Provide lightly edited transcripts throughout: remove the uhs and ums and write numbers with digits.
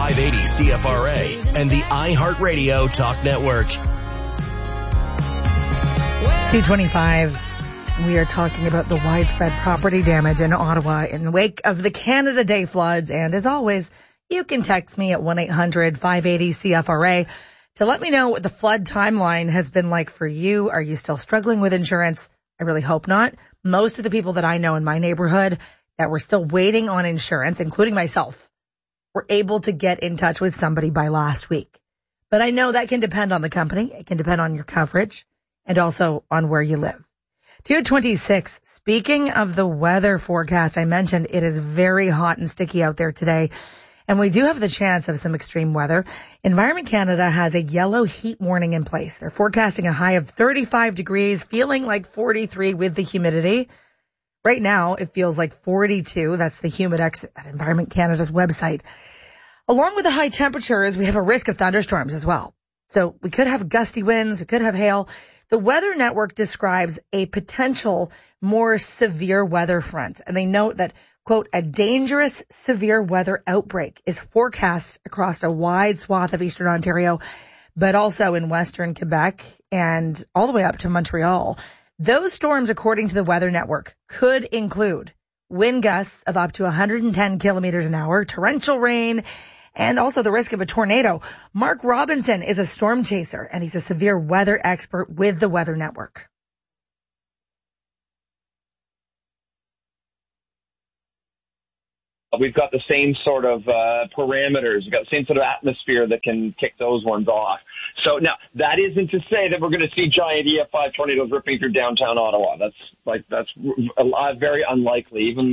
580 CFRA and the iHeartRadio Talk Network. 2:25. We are talking about the widespread property damage in Ottawa in the wake of the Canada Day floods. And as always, you can text me at 1-800-580-CFRA to let me know what the flood timeline has been like for you. Are you still struggling with insurance? I really hope not. Most of the people that I know in my neighborhood that were still waiting on insurance, including myself, were able to get in touch with somebody by last week. But I know that can depend on the company. It can depend on your coverage and also on where you live. 2:26. Speaking of the weather forecast, I mentioned it is very hot and sticky out there today, and we do have the chance of some extreme weather. Environment Canada has a yellow heat warning in place. They're forecasting a high of 35 degrees, feeling like 43 with the humidity. Right now, it feels like 42. That's the Humidex at Environment Canada's website. Along with the high temperatures, we have a risk of thunderstorms as well. So we could have gusty winds, we could have hail. The Weather Network describes a potential more severe weather front, and they note that, quote, a dangerous severe weather outbreak is forecast across a wide swath of eastern Ontario, but also in western Quebec and all the way up to Montreal. Those storms, according to the Weather Network, could include wind gusts of up to 110 kilometers an hour, torrential rain, and also the risk of a tornado. Mark Robinson is a storm chaser, and he's a severe weather expert with the Weather Network. We've got the same sort of parameters. We've got the same sort of atmosphere that can kick those ones off. So now that isn't to say that we're going to see giant EF5 tornadoes ripping through downtown Ottawa. That's very unlikely. Even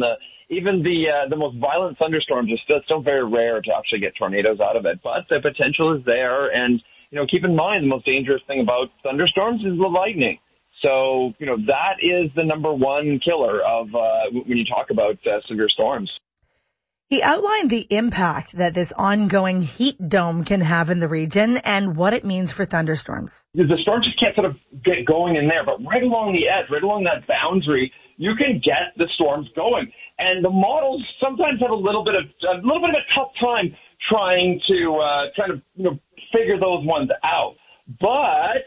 the most violent thunderstorms are still very rare to actually get tornadoes out of it. But the potential is there, and keep in mind the most dangerous thing about thunderstorms is the lightning. So that is the number one killer of when you talk about severe storms. He outlined the impact that this ongoing heat dome can have in the region and what it means for thunderstorms. The storm just can't sort of get going in there, but right along the edge, right along that boundary, you can get the storms going. And the models sometimes have a little bit of a tough time trying to figure those ones out. But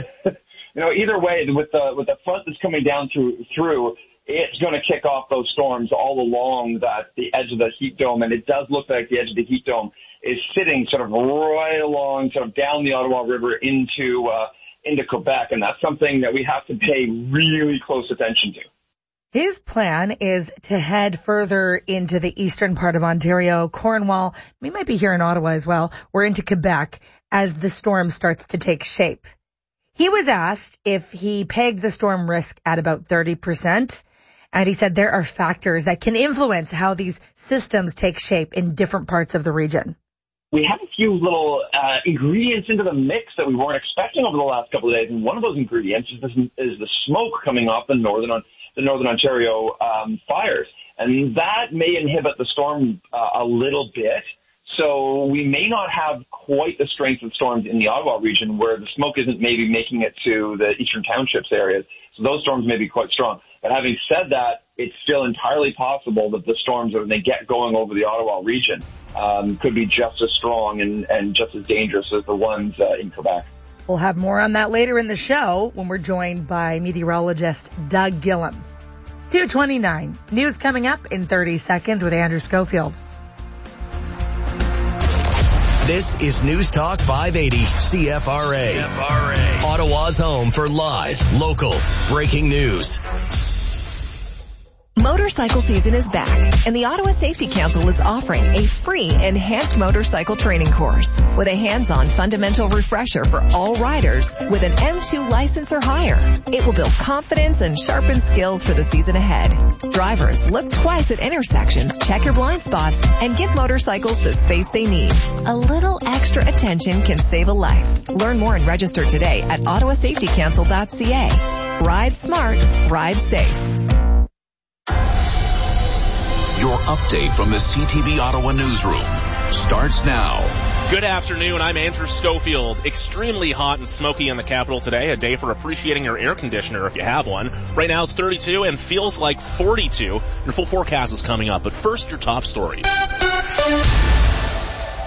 either way, with the front that's coming down through, it's going to kick off those storms all along the edge of the heat dome, and it does look like the edge of the heat dome is sitting sort of right along, sort of down the Ottawa River into Quebec, and that's something that we have to pay really close attention to. His plan is to head further into the eastern part of Ontario, Cornwall. We might be here in Ottawa as well. We're into Quebec as the storm starts to take shape. He was asked if he pegged the storm risk at about 30%. And he said there are factors that can influence how these systems take shape in different parts of the region. We have a few little ingredients into the mix that we weren't expecting over the last couple of days. And one of those ingredients is the smoke coming off the Northern Ontario fires. And that may inhibit the storm a little bit. So we may not have quite the strength of storms in the Ottawa region where the smoke isn't maybe making it to the eastern townships areas. So those storms may be quite strong. But having said that, it's still entirely possible that the storms, when they get going over the Ottawa region, could be just as strong and just as dangerous as the ones in Quebec. We'll have more on that later in the show when we're joined by meteorologist Doug Gillum. 2:29. News coming up in 30 seconds with Andrew Schofield. This is News Talk 580 CFRA. Ottawa's home for live, local, breaking news. Motorcycle season is back, and the Ottawa Safety Council is offering a free enhanced motorcycle training course with a hands-on fundamental refresher for all riders with an M2 license or higher. It will build confidence and sharpen skills for the season ahead. Drivers, look twice at intersections, check your blind spots, and give motorcycles the space they need. A little extra attention can save a life. Learn more and register today at ottawasafetycouncil.ca. Ride smart, ride safe. Your update from the CTV Ottawa newsroom starts now. Good afternoon. I'm Andrew Schofield. Extremely hot and smoky in the capital today. A day for appreciating your air conditioner if you have one. Right now it's 32 and feels like 42. Your full forecast is coming up. But first, your top stories.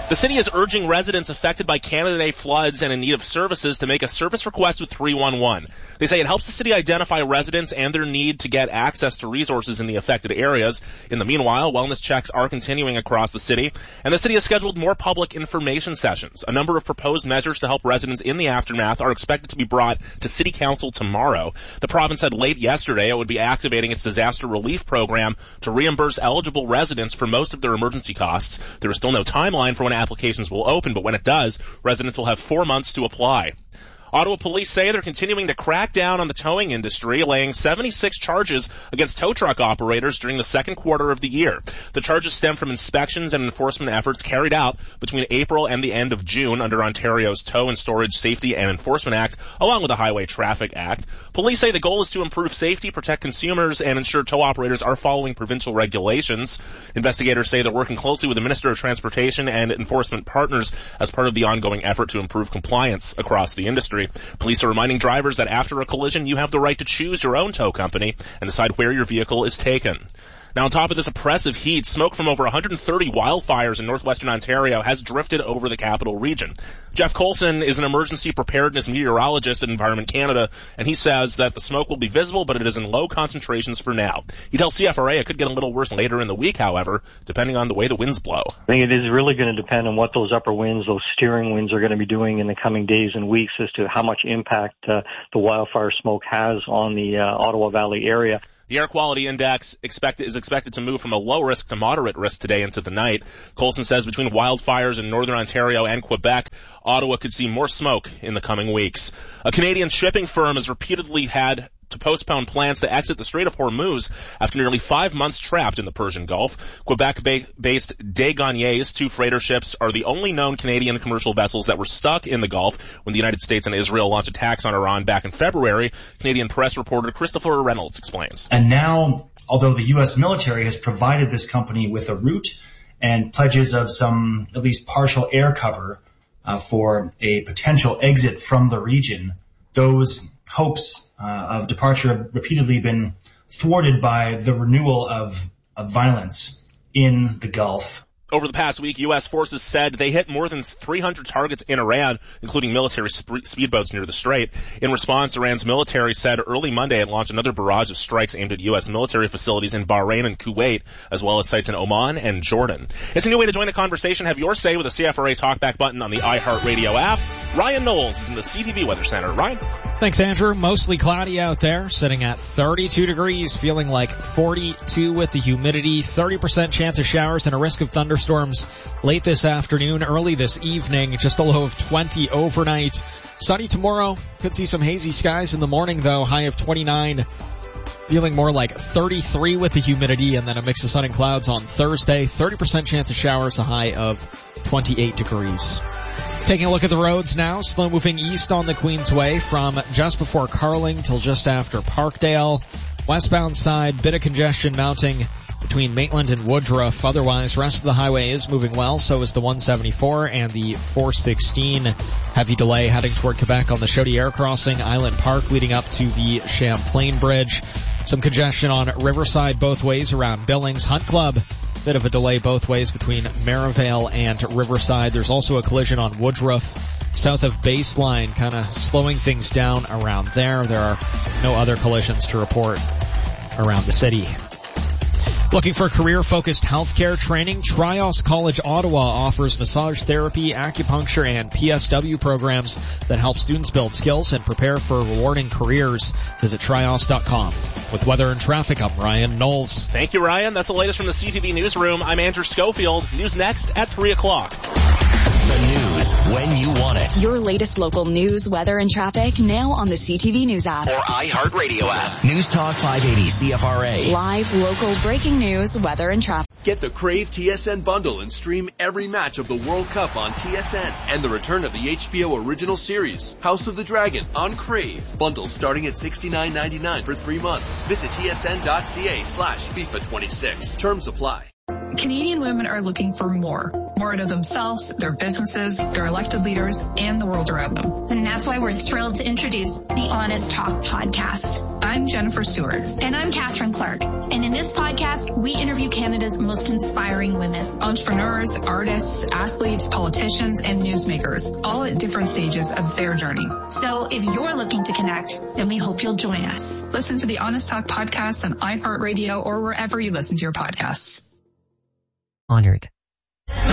The city is urging residents affected by Canada Day floods and in need of services to make a service request with 311. They say it helps the city identify residents and their need to get access to resources in the affected areas. In the meanwhile, wellness checks are continuing across the city, and the city has scheduled more public information sessions. A number of proposed measures to help residents in the aftermath are expected to be brought to City Council tomorrow. The province said late yesterday it would be activating its disaster relief program to reimburse eligible residents for most of their emergency costs. There is still no timeline for when applications will open, but when it does, residents will have 4 months to apply. Ottawa police say they're continuing to crack down on the towing industry, laying 76 charges against tow truck operators during the second quarter of the year. The charges stem from inspections and enforcement efforts carried out between April and the end of June under Ontario's Tow and Storage Safety and Enforcement Act, along with the Highway Traffic Act. Police say the goal is to improve safety, protect consumers, and ensure tow operators are following provincial regulations. Investigators say they're working closely with the Minister of Transportation and enforcement partners as part of the ongoing effort to improve compliance across the industry. Police are reminding drivers that after a collision, you have the right to choose your own tow company and decide where your vehicle is taken. Now, on top of this oppressive heat, smoke from over 130 wildfires in northwestern Ontario has drifted over the capital region. Jeff Coulson is an emergency preparedness meteorologist at Environment Canada, and he says that the smoke will be visible, but it is in low concentrations for now. He tells CFRA it could get a little worse later in the week, however, depending on the way the winds blow. I think it is really going to depend on what those upper winds, those steering winds, are going to be doing in the coming days and weeks as to how much impact the wildfire smoke has on the Ottawa Valley area. The air quality index is expected to move from a low risk to moderate risk today into the night. Coulson says between wildfires in northern Ontario and Quebec, Ottawa could see more smoke in the coming weeks. A Canadian shipping firm has repeatedly had to postpone plans to exit the Strait of Hormuz after nearly 5 months trapped in the Persian Gulf. Quebec-based Des Gagnés, 2 freighter ships, are the only known Canadian commercial vessels that were stuck in the Gulf when the United States and Israel launched attacks on Iran back in February. Canadian press reporter Christopher Reynolds explains. And now, although the U.S. military has provided this company with a route and pledges of some at least partial air cover for a potential exit from the region, those hopes of departure have repeatedly been thwarted by the renewal of violence in the Gulf. Over the past week, U.S. forces said they hit more than 300 targets in Iran, including military speedboats near the strait. In response, Iran's military said early Monday it launched another barrage of strikes aimed at U.S. military facilities in Bahrain and Kuwait, as well as sites in Oman and Jordan. It's a new way to join the conversation. Have your say with the CFRA Talkback button on the iHeartRadio app. Ryan Knowles is in the CTV Weather Center. Ryan? Thanks, Andrew. Mostly cloudy out there, sitting at 32 degrees, feeling like 42 with the humidity, 30% chance of showers and a risk of thunderstorms late this afternoon, early this evening, just a low of 20 overnight. Sunny tomorrow, could see some hazy skies in the morning though, high of 29. Feeling more like 33 with the humidity, and then a mix of sun and clouds on Thursday, 30% chance of showers, a high of 28 degrees. Taking a look at the roads now, slow moving east on the Queensway from just before Carling till just after Parkdale. Westbound side, bit of congestion mounting between Maitland and Woodruff. Otherwise, rest of the highway is moving well. So is the 174 and the 416. Heavy delay heading toward Quebec on the Chaudière crossing, Island Park leading up to the Champlain Bridge. Some congestion on Riverside both ways around Billings. Hunt Club, bit of a delay both ways between Merivale and Riverside. There's also a collision on Woodruff south of Baseline, kind of slowing things down around there. There are no other collisions to report around the city. Looking for career-focused healthcare training? Trios College Ottawa offers massage therapy, acupuncture, and PSW programs that help students build skills and prepare for rewarding careers. Visit trios.com. With weather and traffic, I'm Ryan Knowles. Thank you, Ryan. That's the latest from the CTV Newsroom. I'm Andrew Schofield. News next at 3 o'clock. The news when you want it. Your latest local news, weather, and traffic now on the CTV News app. Or iHeartRadio app. News Talk 580 CFRA. Live, local, breaking news, weather, and traffic. Get the Crave TSN bundle and stream every match of the World Cup on TSN and the return of the HBO original series, House of the Dragon, on Crave. Bundles starting at $69.99 for 3 months. Visit tsn.ca/FIFA26. Terms apply. Canadian women are looking for more out of themselves, their businesses, their elected leaders, and the world around them. And that's why we're thrilled to introduce the Honest Talk podcast. I'm Jennifer Stewart. And I'm Catherine Clark. And in this podcast, we interview Canada's most inspiring women. Entrepreneurs, artists, athletes, politicians, and newsmakers, all at different stages of their journey. So if you're looking to connect, then we hope you'll join us. Listen to the Honest Talk podcast on iHeartRadio or wherever you listen to your podcasts. Honored.